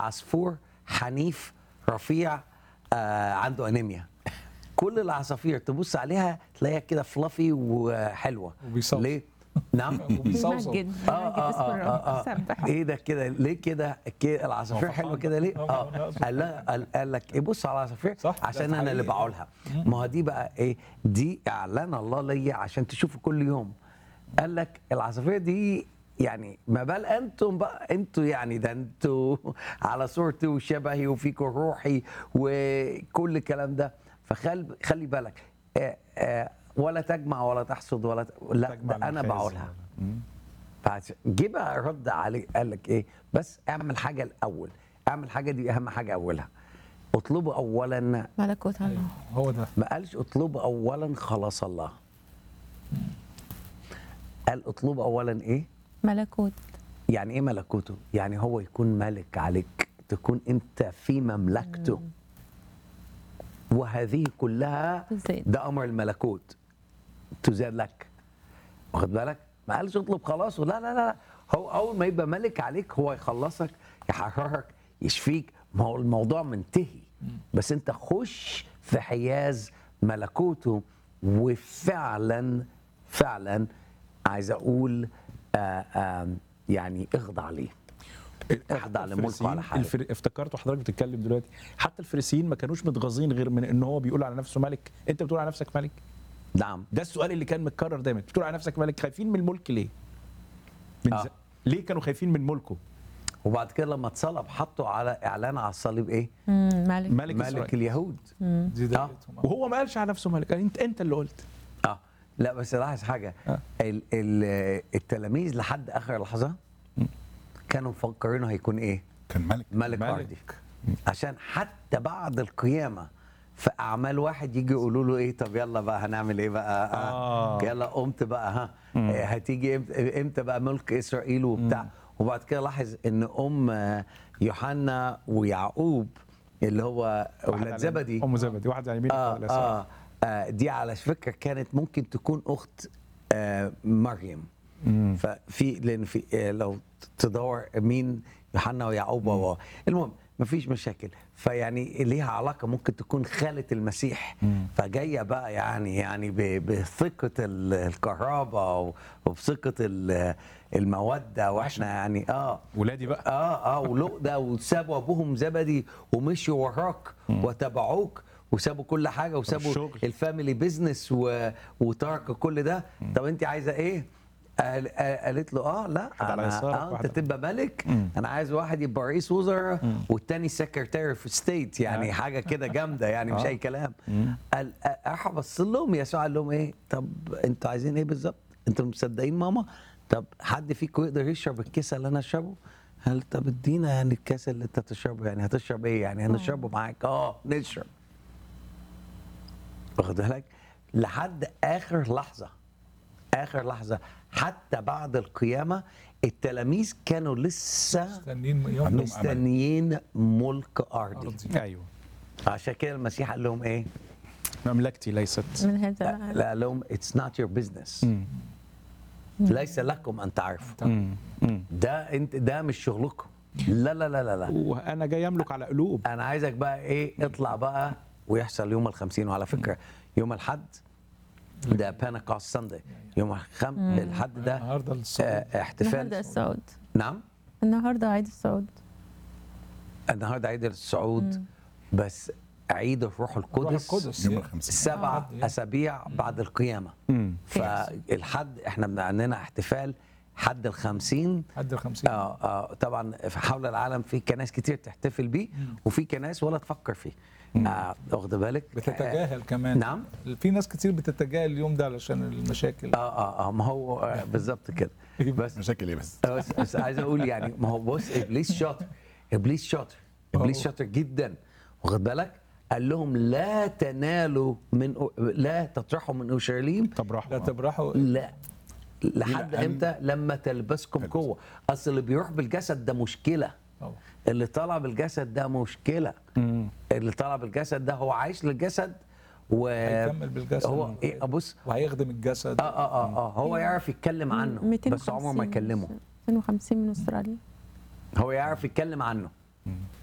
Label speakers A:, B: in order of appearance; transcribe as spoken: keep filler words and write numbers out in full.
A: عصفور حنيف رفيع آه عنده انيميا. كل العصافير تبص عليها تلاقيها كده فلافي وحلوه.
B: وبيصوص.
A: ليه؟ نعم.
B: وبيصوصو.
C: بيمجد
A: اه اه
C: اسم
A: اه
C: الرب
A: اه, آه.
C: سبح.
A: ايه ده كده ليه كده كده العصافير
B: هو
A: حلوه
B: فرحان
A: كده ليه؟
B: بقى.
A: اه
B: هو-
A: قال لا قال, قال لك ايه بص على العصافير
B: صح، ده
A: عشان انا اللي
B: حقيقي.
A: بعولها. ما هو دي بقى ايه؟ دي اعلان الله ليا عشان تشوفوا كل يوم. قال لك العصافير دي يعني ما بال انتم بقى انتوا يعني ده انتوا على صورتي وشبهي وفيكم روحي وكل الكلام ده. فخلي خلي بالك آه آه ولا تجمع ولا تحصد ولا ت... لا
B: تجمع
A: ده انا
B: المخازن.
A: بعولها.
B: مم.
A: فجه بقى رد عليه قال لك ايه؟ بس اعمل حاجه الاول، اعمل حاجه دي اهم حاجه اولها. اطلبوا اولا،
C: ملكوت الله.
B: هو ده.
A: ما قالش اطلبوا اولا خلاص الله، قال اطلبوا اولا ايه؟
C: ملكوت.
A: يعني ايه ملكوته؟ يعني هو يكون ملك عليك، تكون انت في مملكته. وهذه كلها
C: تزيد.
A: ده امر الملكوت تزاد لك. واخد بالك؟ ما قالش اطلب خلاص لا لا لا، هو اول ما يبقى ملك عليك هو يخلصك يحررك يشفيك. ما هو الموضوع منتهي، بس انت خش في حياز ملكوته. وفعلا فعلا عايز اقول آآ آآ يعني اخضع ليه، اخضع لملكه على حالك.
B: الفر... افتكرت وحضرتك بتتكلم دلوقتي، حتى الفريسيين ما كانوش متغاظين غير من ان هو بيقول على نفسه ملك. انت بتقول على نفسك ملك؟
A: نعم.
B: ده السؤال اللي كان متكرر دايما، بتقول على نفسك ملك، خايفين من الملك ليه؟ من
A: آه.
B: ز... ليه كانوا خايفين من ملكه؟
A: وبعد كده لما اتصلب حطوا على اعلان على الصليب ايه؟
C: مم، ملك.
B: ملك,
A: ملك
B: إسرائيل.
A: اليهود.
B: دي دلتهم. وهو ما قالش على نفسه ملك، انت انت اللي قلت.
A: اه لا بس لاحظ حاجه.
B: آه.
A: ال ال التلاميذ لحد اخر لحظه كانوا مفكرينه هيكون ايه؟
D: كان ملك.
A: ملك
B: ملك.
A: ارضي. عشان حتى بعد القيامه في اعمال واحد يجي يقولوا له ايه؟ طب يلا بقى هنعمل ايه بقى؟ آه.
B: آه.
A: يلا قمت بقى ها آه، هتيجي امتى امتى بقى ملك اسرائيل وبتاع. وبعد كده لاحظ ان ام آه، يوحنا ويعقوب اللي هو
B: واحد
A: اولاد
B: على-
A: زبدي
B: ام زبدي، واحد على يمين
A: آه,
B: وواحد على يسار.
A: آه, اه دي على فكره كانت ممكن تكون اخت آه مريم.
B: مم.
A: ففي لان في آه لو تدور مين يوحنا ويعقوب و المهم مفيش مشاكل. فيعني ليها علاقه ممكن تكون خاله المسيح. فجايه بقى يعني يعني ب- بثقه ال- الكهرباء وبثقه ال- الموده واحنا يعني اه
B: ولادي بقى.
A: اه اه ولقده وسابوا ابوهم زبدي ومشوا وراك وتبعوك وسابوا كل حاجه وسابوا
B: الشغل.
A: الفاميلي بيزنس و... وتركوا كل ده. طب انت عايزه ايه؟ قال- قالت له اه لا
B: على
A: انا
B: يسارك
A: اه
B: واحد
A: انت
B: على-
A: تبقى ملك. انا عايز واحد يبقى رئيس وزراء والتاني سكرتير في ستيت يعني حاجه كده جامده يعني مش
B: آه.
A: اي كلام. قال راح بص لهم يسوع قال لهم ايه؟ طب انتوا عايزين ايه بالظبط؟ انتوا مصدقين ماما؟ طب حد فيكم يقدر يشرب الكيس اللي انا اشربه؟ قال طب ادينا يعني الكاس اللي انت تشربه. يعني هتشرب ايه؟ يعني هنشربه معاك. اه نشرب. واخد بالك؟ لحد اخر لحظه اخر لحظه حتى بعد القيامه التلاميذ كانوا لسه
B: مستنيين يوم
D: عندهم
A: مستنيين ملك ارضي.
B: أرضي. ايوه.
A: عشان كده المسيح قال لهم ايه؟
B: مملكتي ليست.
C: من هذا العالم.
A: لا قال لهم اتس نوت يور بزنس، ليس لكم ان تعرفوا.
B: مم. مم.
A: ده انت ده مش شغلكم. لا لا لا لا لا
B: وانا جاي املك على قلوب.
A: انا عايزك بقى ايه؟ اطلع بقى ويحصل يوم الخمسين. وعلى فكره يوم الحد ده بانكوست ساندي، يوم الخم... الحد ده
B: النهارده الصعود.
A: آه، احتفال.
C: النهارده الصعود.
A: نعم
C: النهارده عيد الصعود.
A: النهارده عيد الصعود بس عيد الروح القدس,
B: الروح القدس.
D: يوم الخمسين.
A: سبع
B: آه.
A: اسابيع بعد القيامه.
B: مم.
A: فالحد احنا عندنا احتفال حد الخمسين.
B: حد الخمسين.
A: آه آه طبعا في حول العالم في كنايس كتير تحتفل بيه وفي كنايس ولا تفكر فيه. آه واخد بالك؟
B: بتتجاهل كمان.
A: نعم.
B: في ناس كتير بتتجاهل اليوم ده علشان المشاكل.
A: اه اه اه ما هو آه بالظبط كده. بس
D: مشاكل ايه بس؟
A: بس, بس عايز اقول يعني ما هو بص ابليس شاطر ابليس شاطر ابليس
B: أوه.
A: شاطر جدا. واخد بالك؟ قال لهم لا تنالوا من أو- لا تطرحوا من اورشليم
B: طب راحوا.
C: لا
B: تبرحوا.
A: لا لحد
D: أن-
A: امتى؟ لما تلبسكم
D: تلبس.
A: قوه. اصل اللي بيروح بالجسد ده مشكله، اللي طالع بالجسد ده مشكله. اللي طالع بالجسد ده هو عايش للجسد و
B: هيكمل بالجسد.
A: هو ايه ابص
B: وهيخدم الجسد.
A: اه اه اه, آه هو يعرف يتكلم عنه
C: مئتين
A: بس عمره ما
C: وخمسين
A: يكلمه.
C: مئتين وخمسين من استراليا.
A: هو يعرف يتكلم عنه